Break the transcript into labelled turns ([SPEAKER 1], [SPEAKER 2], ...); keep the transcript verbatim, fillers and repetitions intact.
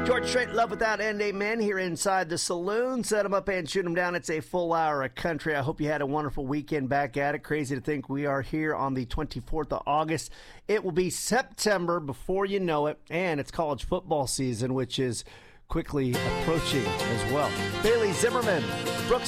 [SPEAKER 1] George Strait, Love Without End, amen, here inside the saloon. Set them up and shoot them down. It's a full hour of country. I hope you had a wonderful weekend back at it. Crazy to think we are here on the twenty-fourth of August. It will be September before you know it, and it's college football season, which is quickly approaching as well. Bailey Zimmerman, Brooks